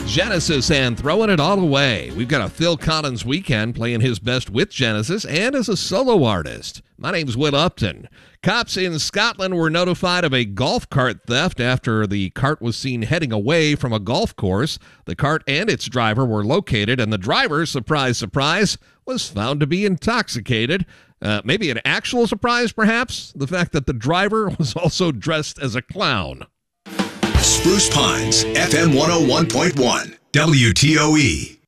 Genesis and Throwing It All Away. We've got a Phil Collins weekend playing his best with Genesis and as a solo artist. My name's Will Upton. Cops in Scotland were notified of a golf cart theft after the cart was seen heading away from a golf course. The cart and its driver were located, and the driver, surprise, surprise, was found to be intoxicated. Maybe an actual surprise, perhaps? The fact that the driver was also dressed as a clown. Spruce Pines, FM 101.1, WTOE.